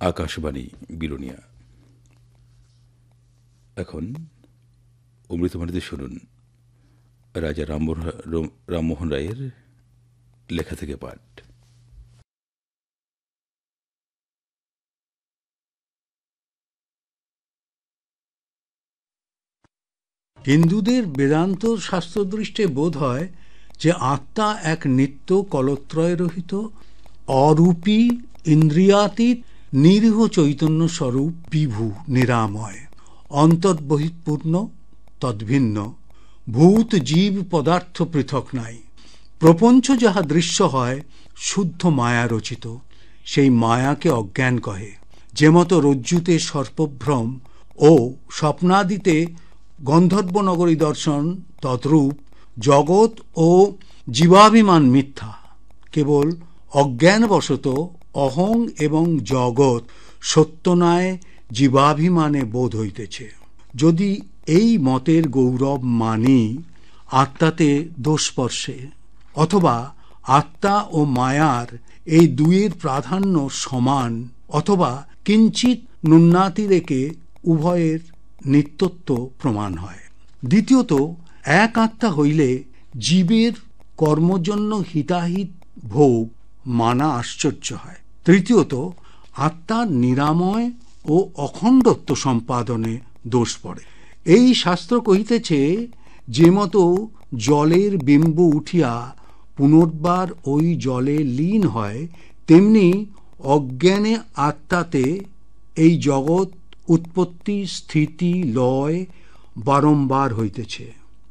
আকাশবাণী বিলোনিয়া। এখন অমৃতবাণীতে শুনুন রাজা রামমোহন রায়ের লেখা থেকে পাঠ। হিন্দুদের বেদান্ত শাস্ত্রদৃষ্টে বোধ হয় যে আত্মা এক নিত্য কলত্রয় রহিত অরূপী ইন্দ্রিয়াতীত নিরীহ চৈতন্য স্বরূপ বিভু নিরাময়, অন্তর্বহিঃপূর্ণ, তদ্ভিন্ন, ভূত জীব পদার্থ পৃথক নাই। প্রপঞ্চ যাহা দৃশ্য হয় শুদ্ধ মায়া রচিত, সেই মায়াকে অজ্ঞান কহে। যেমতো রজ্জুতে সর্পভ্রম ও স্বপ্নাদিতে গন্ধর্ব নগরী দর্শন, তদ্রূপ জগৎ ও জীবাভিমান মিথ্যা। কেবল অজ্ঞানবশত অহং এবং জগৎ সত্যনায় জীবাভিমানে বোধ হইতেছে। যদি এই মতের গৌরব মানি আত্মাতে দোষস্পর্শে, অথবা আত্মা ও মায়ার এই দুয়ের প্রাধান্য সমান, অথবা কিঞ্চিত ন্যূনাতি রেখে উভয়ের নিত্যত্ব প্রমাণ হয়। দ্বিতীয়ত, এক আত্মা হইলে জীবের কর্মজন্য হিতাহিত ভোগ মানা আশ্চর্য হয়। তৃতীয়ত, আত্মার নিরাময় ও অখণ্ডত্ব সম্পাদনে দোষ পড়ে। এই শাস্ত্র কহিতেছে, যে মতো জলের বিম্ব উঠিয়া পুনর্বার ওই জলে লীন হয়, তেমনি অজ্ঞানে আত্মাতে এই জগৎ উৎপত্তি স্থিতি লয় বারংবার হইতেছে।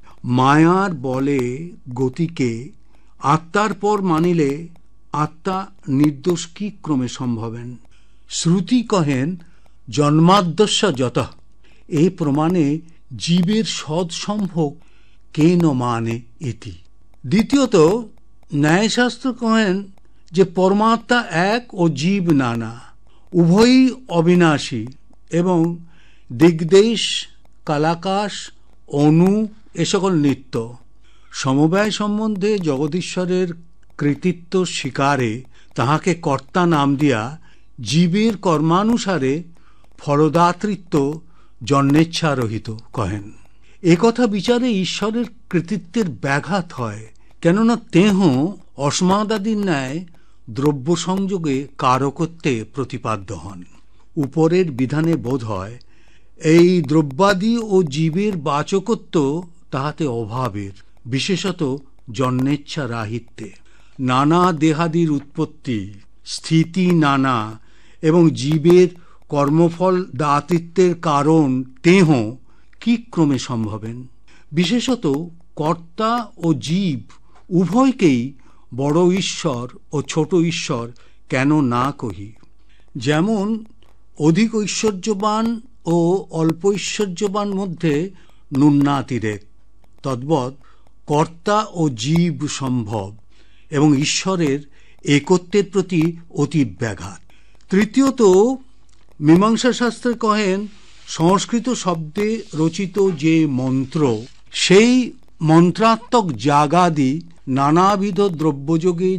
মায়ার বলে গতিকে আত্মার পর মানিলে আত্মা নির্দোষ কি ক্রমে সম্ভবেন? শ্রুতি কহেন জন্মাদ্যস্য যতঃ। এই প্রমাণে জীবের সৎসম্ভোগ কে ন মানে ইতি। দ্বিতীয়ত, ন্যায়শাস্ত্র কহেন যে পরমাত্মা এক ও জীব নানা, উভয়ই অবিনাশী এবং দিগদেশ কালাকাশ অণু এ সকল নিত্য। সমবায় সম্বন্ধে জগদীশ্বরের কৃতিত্ব স্বীকারে তাহাকে কর্তা নাম দিয়া জীবের কর্মানুসারে ফলদাতৃত্ব জন্মেচ্ছারহিত কহেন। একথা বিচারে ঈশ্বরের কৃতিত্বের ব্যাঘাত হয়, কেননা তেহ অস্মাদাদির ন্যায় দ্রব্য সংযোগে কারকত্বে প্রতিপাদ্য হন। উপরের বিধানে বোধ হয় এই দ্রব্যাদি ও জীবের বাচকত্ব তাহাতে অভাবের, বিশেষত জন্মেচ্ছা রাহিত্যে। নানা দেহাদির উৎপত্তি স্থিতি নানা এবং জীবের কর্মফল দাতৃত্বের কারণ তেহ কি ক্রমে সম্ভবেন? বিশেষত কর্তা ও জীব উভয়কেই বড় ঈশ্বর ও ছোট ঈশ্বর কেন না কহি? যেমন অধিক ঐশ্বর্যবান ও অল্প ঐশ্বর্যবান মধ্যে ন্যূনাতিরেক, তদ্বৎ কর্তা ও জীব সম্ভব এবং ঈশ্বরের একত্বের প্রতি অতি ব্যাঘাত। তৃতীয়ত, মীমাংসা শাস্ত্রে কহেন সংস্কৃত শব্দে রচিত যে মন্ত্র, সেই মন্ত্রাত্মক যাগাদি নানাবিধ দ্রব্যযোগে